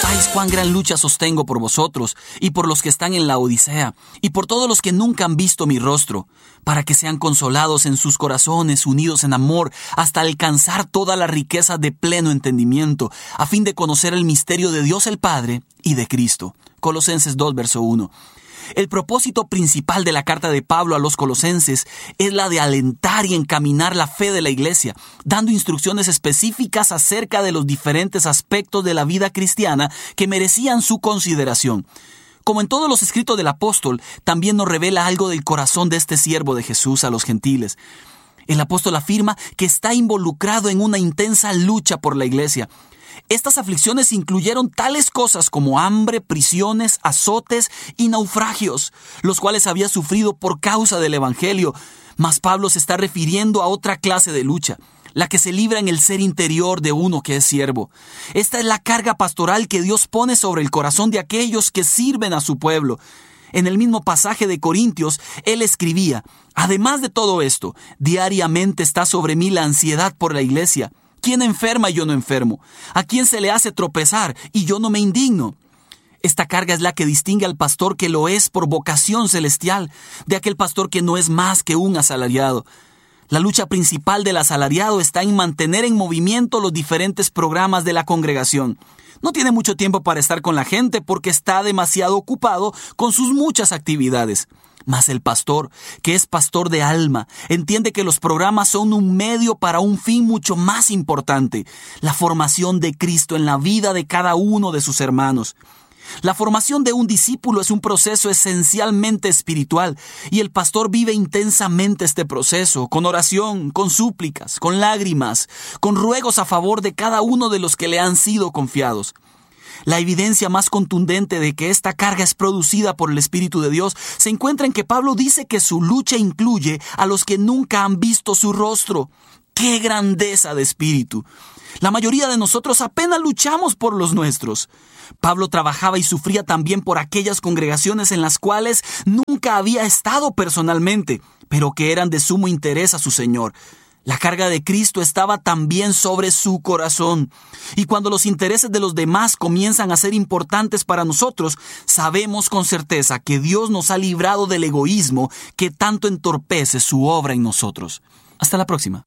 sepáis cuán gran lucha sostengo por vosotros y por los que están en la Odisea y por todos los que nunca han visto mi rostro, para que sean consolados en sus corazones, unidos en amor, hasta alcanzar toda la riqueza de pleno entendimiento, a fin de conocer el misterio de Dios el Padre y de Cristo. Colosenses 2, verso 1. El propósito principal de la carta de Pablo a los colosenses es la de alentar y encaminar la fe de la iglesia, dando instrucciones específicas acerca de los diferentes aspectos de la vida cristiana que merecían su consideración. Como en todos los escritos del apóstol, también nos revela algo del corazón de este siervo de Jesús a los gentiles. El apóstol afirma que está involucrado en una intensa lucha por la iglesia. Estas aflicciones incluyeron tales cosas como hambre, prisiones, azotes y naufragios, los cuales había sufrido por causa del evangelio. Mas Pablo se está refiriendo a otra clase de lucha, la que se libra en el ser interior de uno que es siervo. Esta es la carga pastoral que Dios pone sobre el corazón de aquellos que sirven a su pueblo. En el mismo pasaje de Corintios, él escribía: además de todo esto, diariamente está sobre mí la ansiedad por la iglesia. ¿Quién enferma y yo no enfermo? ¿A quién se le hace tropezar y yo no me indigno? Esta carga es la que distingue al pastor que lo es por vocación celestial, de aquel pastor que no es más que un asalariado. La lucha principal del asalariado está en mantener en movimiento los diferentes programas de la congregación. No tiene mucho tiempo para estar con la gente porque está demasiado ocupado con sus muchas actividades. Mas el pastor, que es pastor de alma, entiende que los programas son un medio para un fin mucho más importante: la formación de Cristo en la vida de cada uno de sus hermanos. La formación de un discípulo es un proceso esencialmente espiritual y el pastor vive intensamente este proceso, con oración, con súplicas, con lágrimas, con ruegos a favor de cada uno de los que le han sido confiados. La evidencia más contundente de que esta carga es producida por el Espíritu de Dios se encuentra en que Pablo dice que su lucha incluye a los que nunca han visto su rostro. ¡Qué grandeza de espíritu! La mayoría de nosotros apenas luchamos por los nuestros. Pablo trabajaba y sufría también por aquellas congregaciones en las cuales nunca había estado personalmente, pero que eran de sumo interés a su Señor. La carga de Cristo estaba también sobre su corazón. Y cuando los intereses de los demás comienzan a ser importantes para nosotros, sabemos con certeza que Dios nos ha librado del egoísmo que tanto entorpece su obra en nosotros. Hasta la próxima.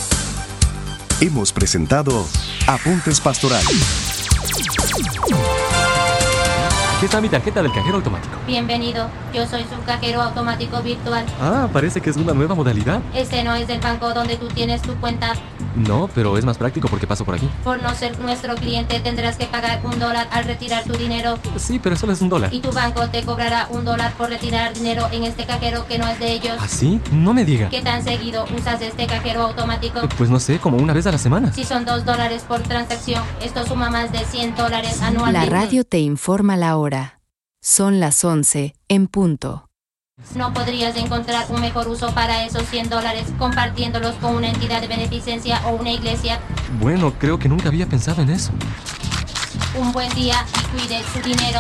Hemos presentado Apuntes Pastorales. Aquí está mi tarjeta del cajero automático. Bienvenido, yo soy su cajero automático virtual. Ah, parece que es una nueva modalidad. Este no es el banco donde tú tienes tu cuenta. No, pero es más práctico porque paso por aquí. Por no ser nuestro cliente tendrás que pagar $1 al retirar tu dinero. Sí, pero solo es $1. Y tu banco te cobrará $1 por retirar dinero en este cajero que no es de ellos. ¿Ah, sí? No me diga. ¿Qué tan seguido usas este cajero automático? Pues no sé, como una vez a la semana. Si son $2 por transacción, esto suma más de $100 anualmente. La radio te informa la hora. Son las 11 en punto. ¿No podrías encontrar un mejor uso para esos $100 compartiéndolos con una entidad de beneficencia o una iglesia? Bueno, creo que nunca había pensado en eso. Un buen día y cuide su dinero.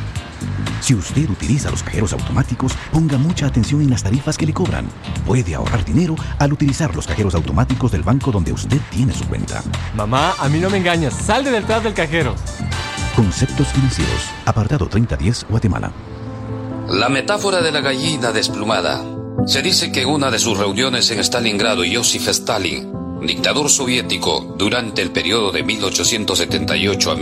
Si usted utiliza los cajeros automáticos, ponga mucha atención en las tarifas que le cobran. Puede ahorrar dinero al utilizar los cajeros automáticos del banco donde usted tiene su cuenta. Mamá, a mí no me engañas. Sal de detrás del cajero. Conceptos financieros. Apartado 3010, Guatemala. La metáfora de la gallina desplumada. Se dice que en una de sus reuniones en Stalingrado, Joseph Stalin, dictador soviético, durante el periodo de 1878 a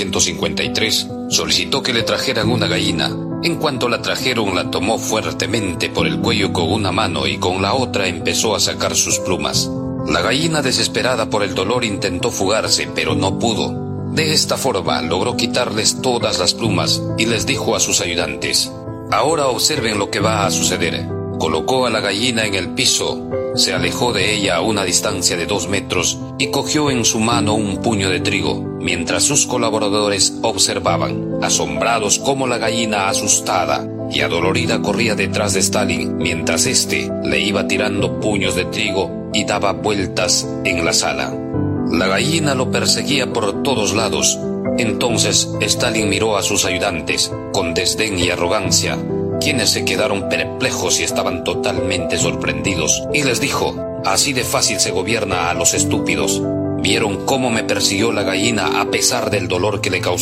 1953, solicitó que le trajeran una gallina. En cuanto la trajeron, la tomó fuertemente por el cuello con una mano y con la otra empezó a sacar sus plumas. La gallina, desesperada por el dolor, intentó fugarse, pero no pudo. De esta forma logró quitarles todas las plumas y les dijo a sus ayudantes: ahora observen lo que va a suceder. Colocó a la gallina en el piso, se alejó de ella a una distancia de 2 metros y cogió en su mano un puño de trigo, mientras sus colaboradores observaban, asombrados, cómo la gallina, asustada y adolorida, corría detrás de Stalin, mientras éste le iba tirando puños de trigo y daba vueltas en la sala. La gallina lo perseguía por todos lados. Entonces Stalin miró a sus ayudantes con desdén y arrogancia, quienes se quedaron perplejos y estaban totalmente sorprendidos, y les dijo: así de fácil se gobierna a los estúpidos. ¿Vieron cómo me persiguió la gallina a pesar del dolor que le causé?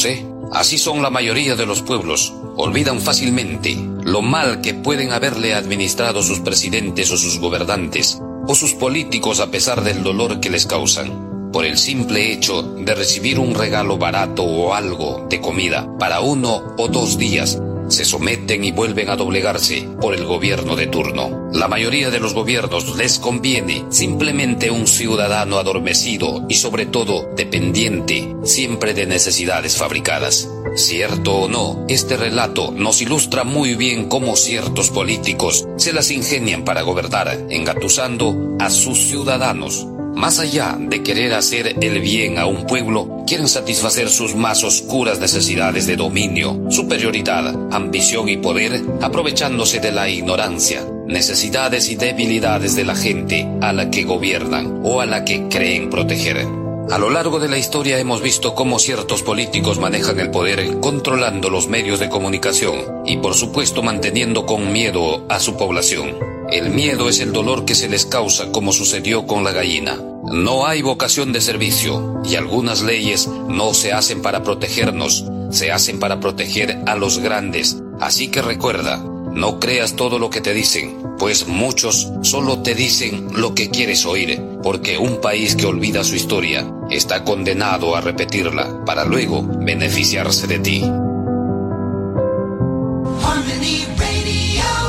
Así son la mayoría de los pueblos. Olvidan fácilmente lo mal que pueden haberle administrado sus presidentes o sus gobernantes o sus políticos a pesar del dolor que les causan. Por el simple hecho de recibir un regalo barato o algo de comida para 1 o 2 días, se someten y vuelven a doblegarse por el gobierno de turno. La mayoría de los gobiernos les conviene simplemente un ciudadano adormecido y sobre todo dependiente siempre de necesidades fabricadas. Cierto o no, este relato nos ilustra muy bien cómo ciertos políticos se las ingenian para gobernar, engatusando a sus ciudadanos. Más allá de querer hacer el bien a un pueblo, quieren satisfacer sus más oscuras necesidades de dominio, superioridad, ambición y poder, aprovechándose de la ignorancia, necesidades y debilidades de la gente a la que gobiernan o a la que creen proteger. A lo largo de la historia hemos visto cómo ciertos políticos manejan el poder controlando los medios de comunicación y por supuesto manteniendo con miedo a su población. El miedo es el dolor que se les causa, como sucedió con la gallina. No hay vocación de servicio y algunas leyes no se hacen para protegernos, se hacen para proteger a los grandes. Así que recuerda, no creas todo lo que te dicen, pues muchos solo te dicen lo que quieres oír, porque un país que olvida su historia está condenado a repetirla para luego beneficiarse de ti.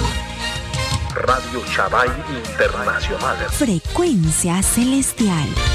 Radio Chavay Internacional. Frecuencia celestial.